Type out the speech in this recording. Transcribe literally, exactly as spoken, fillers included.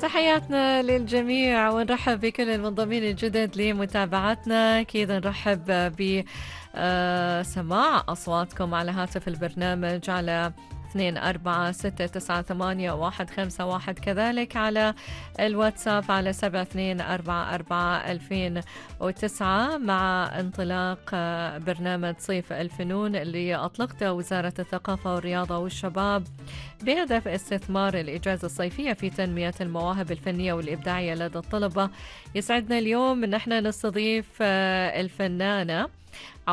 تحياتنا للجميع ونرحب بكل المنضمين الجدد لمتابعتنا. أكيد نرحب بسماع أصواتكم على هاتف البرنامج على اثنين أربعة ستة تسعة ثمانية واحد خمسة واحد، كذلك على الواتساب على سبعة اثنين أربعة أربعة ألفين وتسعة، مع انطلاق برنامج صيف الفنون اللي أطلقته وزارة الثقافة والرياضة والشباب بهدف استثمار الإجازة الصيفية في تنمية المواهب الفنية والإبداعية لدى الطلبة. يسعدنا اليوم إن احنا نستضيف الفنانة